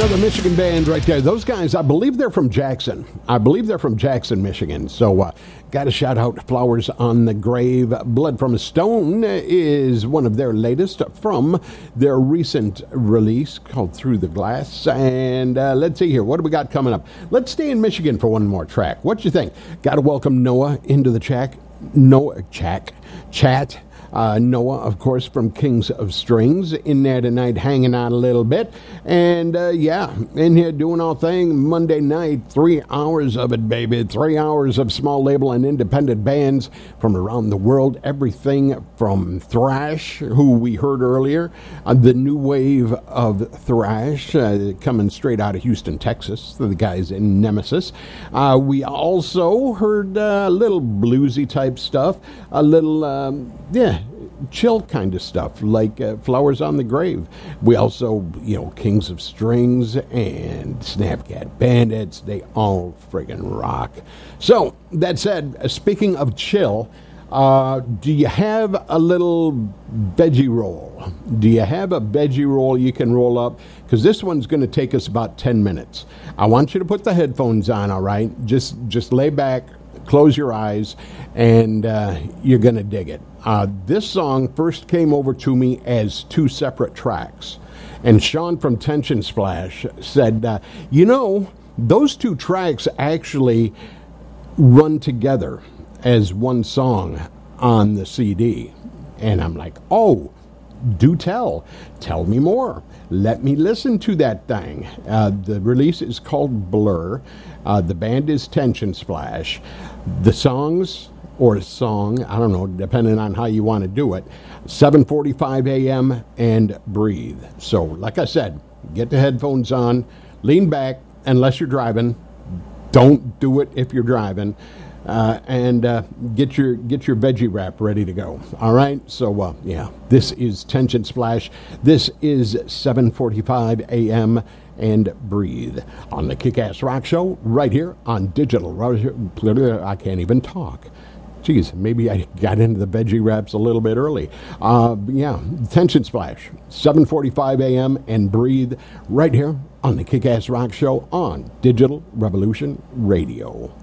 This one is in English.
Another Michigan band right there. Those guys, I believe they're from Jackson. Michigan. So got to shout out Flowers on the Grave. Blood from a Stone is one of their latest from their recent release called Through the Glass. And let's see here. What do we got coming up? Let's stay in Michigan for one more track. What do you think? Got to welcome Noah into the chat. Noah, of course, from Kings of Strings, in there tonight, hanging out a little bit. And, in here doing our thing Monday night, 3 hours of it, baby. 3 hours of small label and independent bands from around the world. Everything from thrash, who we heard earlier, the new wave of thrash, coming straight out of Houston, Texas, the guys in Nemesis. We also heard a little bluesy type stuff, a little, chill kind of stuff, like Flowers on the Grave. We also, Kings of Strings and Snapcat Bandits, they all friggin' rock. So, that said, speaking of chill, do you have a little veggie roll? Do you have a veggie roll you can roll up? Because this one's going to take us about 10 minutes. I want you to put the headphones on, all right? Just lay back, close your eyes, and you're going to dig it. This song first came over to me as two separate tracks. And Sean from Tension Splash said, those two tracks actually run together as one song on the CD. And I'm like, oh, do tell. Tell me more. Let me listen to that thing. The release is called Blur. The band is Tension Splash. The songs, or song, I don't know, depending on how you want to do it, 7:45 a.m. and Breathe. So, like I said, get the headphones on, lean back, unless you're driving. Don't do it if you're driving. And get your veggie wrap ready to go. All right? So, this is Tension Splash. This is 7:45 a.m. and Breathe on the Kick-Ass Rock Show right here on Digital. I can't even talk. Geez, maybe I got into the veggie wraps a little bit early. Tension Splash, 7:45 a.m. and Breathe right here on the Kick-Ass Rock Show on Digital Revolution Radio.